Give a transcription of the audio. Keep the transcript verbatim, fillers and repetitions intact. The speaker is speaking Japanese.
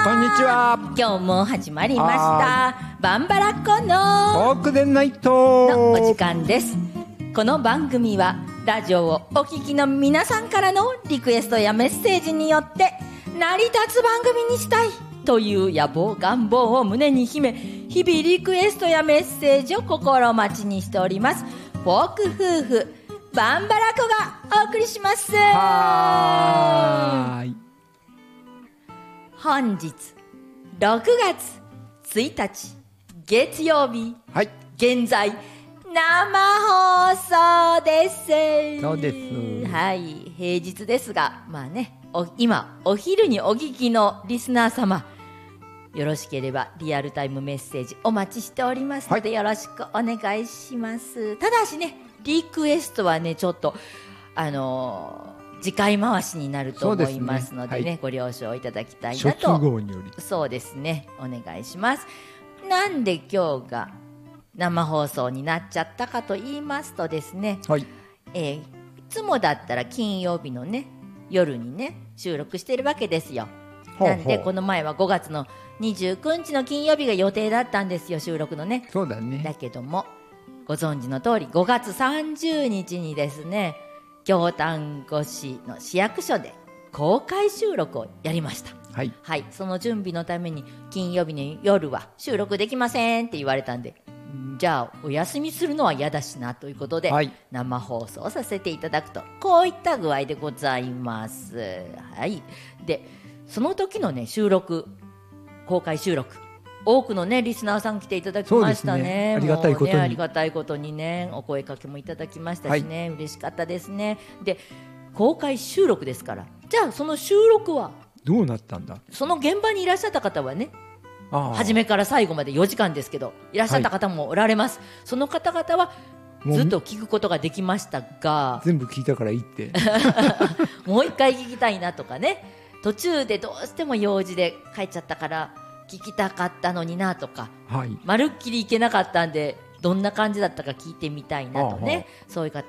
こんにちは。 今日も始まりましたバンバラコのトークデンナイトのお時間です。この番組はラジオをお聞きの皆さんからのリクエストやメッセージによって成り立つ番組にしたいという野望願望を胸に秘め、日々リクエストやメッセージを心待ちにしております。フォーク夫婦バンバラコがお送りします。 はーい。 本日ろくがつついたち月曜日、 はい。 現在生放送です。 そうです。 はい、平日ですが、まあね、お今お昼にお聞きのリスナー様、よろしければリアルタイムメッセージお待ちしておりますので、はい、よろしくお願いします。ただしね、リクエストはね、ちょっとあのー、次回回しになると思いますのでね、でね、はい、ご了承いただきたいなと。 諸都合により。 そうですね、お願いします。なんで今日が生放送になっちゃったかと言いますとですね、 はい、 えー、いつもだったら金曜日のね夜にね収録してるわけですよ。ほうほう。なんでこの前はごがつのにじゅうくにちの金曜日が予定だったんですよ、収録のね。 そうだね。 だけどもご存知の通りごがつさんじゅうにちにですね、京丹後市の市役所で公開収録をやりました。 はい、 はい、その準備のために金曜日の夜は収録できませんって言われたんで、じゃあお休みするのは嫌だしなということで、はい、生放送させていただくと、こういった具合でございます。はい。でその時のね収録、公開収録、多くのねリスナーさん来ていただきました ね, ねありがたいことに、 ね、ありがたいことにねお声かけもいただきましたしね、はい、嬉しかったですね。で公開収録ですから、じゃあその収録はどうなったんだ。 その現場にいらっしゃった方はね、初めから最後までよじかんですけどいらっしゃった方もおられます、はい、その方々はずっと聞くことができましたが、 全部聞いたからいいってもう一回聞きたいなとかね、途中でどうしても用事で帰っちゃったから聞きたかったのになとか、はい、まるっきり行けなかったんでどんな感じだったか聞いてみたいなとね、そういう方